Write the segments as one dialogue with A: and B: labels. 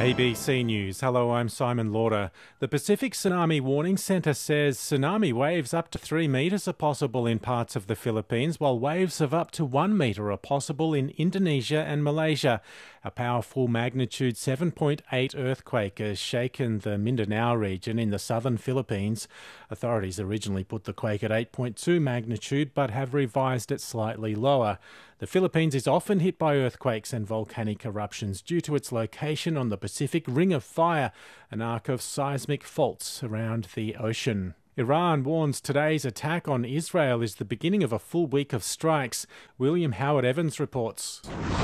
A: ABC News. Hello, I'm Simon Lauder. The Pacific Tsunami Warning Centre says tsunami waves up to 3 metres are possible in parts of the Philippines, while waves of up to 1 metre are possible in Indonesia and Malaysia. A powerful magnitude 7.8 earthquake has shaken the Mindanao region in the southern Philippines. Authorities originally put the quake at 8.2 magnitude but have revised it slightly lower. The Philippines is often hit by earthquakes and volcanic eruptions due to its location on the Pacific Ring of Fire, an arc of seismic faults around the ocean. Iran warns today's attack on Israel is the beginning of a full week of strikes. William Howard Evans reports.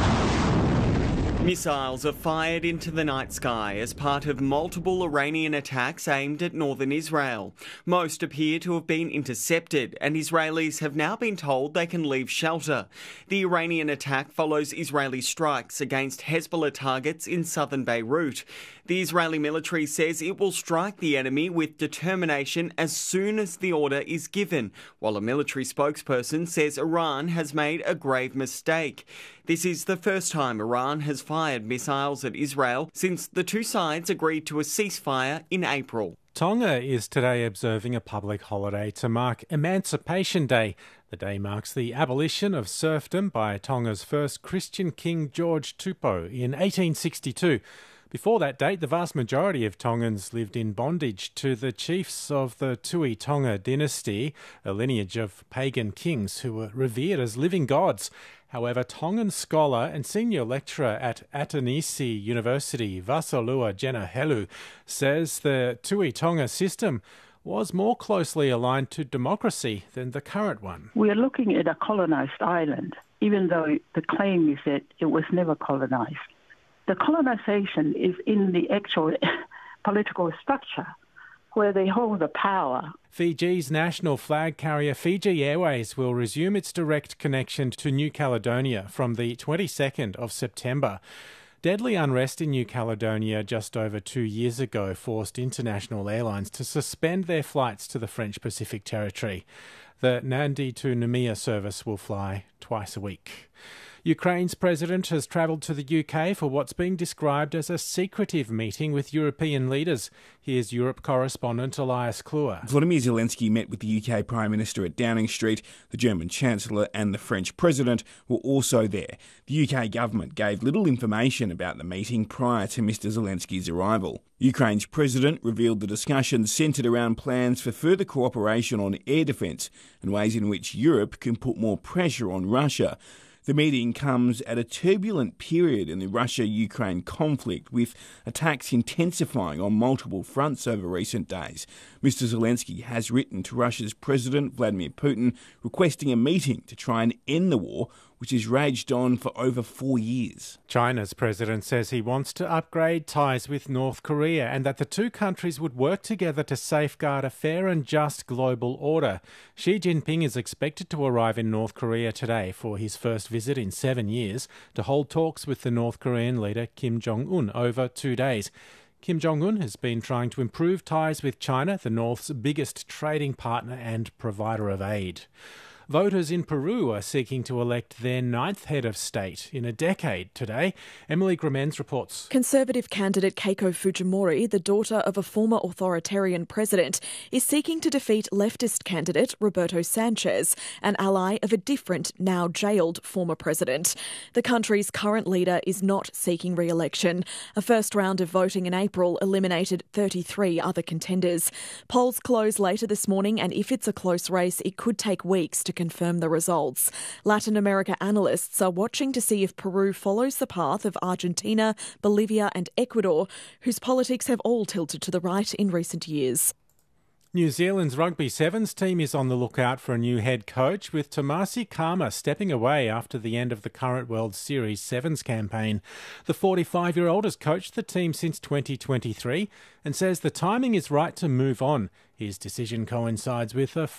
B: Missiles are fired into the night sky as part of multiple Iranian attacks aimed at northern Israel. Most appear to have been intercepted, and Israelis have now been told they can leave shelter. The Iranian attack follows Israeli strikes against Hezbollah targets in southern Beirut. The Israeli military says it will strike the enemy with determination as soon as the order is given, while a military spokesperson says Iran has made a grave mistake. This is the first time Iran has fired missiles at Israel since the two sides agreed to a ceasefire in April.
A: Tonga is today observing a public holiday to mark Emancipation Day. The day marks the abolition of serfdom by Tonga's first Christian king, George Tupou, in 1862. Before that date, the vast majority of Tongans lived in bondage to the chiefs of the Tui Tonga dynasty, a lineage of pagan kings who were revered as living gods. However, Tongan scholar and senior lecturer at Atanisi University, Vasalua Jenahelu, says the Tui Tonga system was more closely aligned to democracy than the current one.
C: We are looking at a colonised island, even though the claim is that it was never colonised. The colonisation is in the actual political structure where they hold the power.
A: Fiji's national flag carrier Fiji Airways will resume its direct connection to New Caledonia from the 22nd of September. Deadly unrest in New Caledonia just over 2 years ago forced international airlines to suspend their flights to the French Pacific Territory. The Nadi to Noumea service will fly twice a week. Ukraine's president has travelled to the UK for what's being described as a secretive meeting with European leaders. Here's Europe correspondent Elias Kluwer.
D: Volodymyr Zelensky met with the UK Prime Minister at Downing Street. The German Chancellor and the French President were also there. The UK government gave little information about the meeting prior to Mr Zelensky's arrival. Ukraine's president revealed the discussions centred around plans for further cooperation on air defence and ways in which Europe can put more pressure on Russia. The meeting comes at a turbulent period in the Russia-Ukraine conflict, with attacks intensifying on multiple fronts over recent days. Mr Zelensky has written to Russia's President Vladimir Putin requesting a meeting to try and end the war, which has raged on for over 4 years.
A: China's president says he wants to upgrade ties with North Korea and that the two countries would work together to safeguard a fair and just global order. Xi Jinping is expected to arrive in North Korea today for his first visit in 7 years to hold talks with the North Korean leader Kim Jong-un over 2 days. Kim Jong-un has been trying to improve ties with China, the North's biggest trading partner and provider of aid. Voters in Peru are seeking to elect their 9th head of state in a decade today. Emily Grimenz reports.
E: Conservative candidate Keiko Fujimori, the daughter of a former authoritarian president, is seeking to defeat leftist candidate Roberto Sanchez, an ally of a different, now jailed former president. The country's current leader is not seeking re-election. A first round of voting in April eliminated 33 other contenders. Polls close later this morning, and if it's a close race, it could take weeks to confirm the results. Latin America analysts are watching to see if Peru follows the path of Argentina, Bolivia and Ecuador, whose politics have all tilted to the right in recent years.
A: New Zealand's Rugby Sevens team is on the lookout for a new head coach, with Tomasi Kama stepping away after the end of the current World Series Sevens campaign. The 45-year-old has coached the team since 2023 and says the timing is right to move on. His decision coincides with a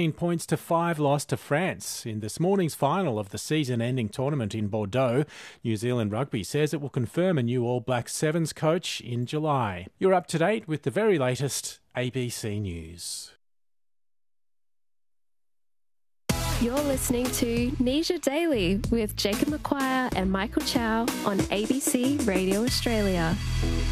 A: 14-5 loss to France in this morning's final of the season-ending tournament in Bordeaux. New Zealand Rugby says it will confirm a new All Black Sevens coach in July. You're up to date with the very latest ABC News.
F: You're listening to Nesia Daily with Jacob McQuire and Michael Chow on ABC Radio Australia.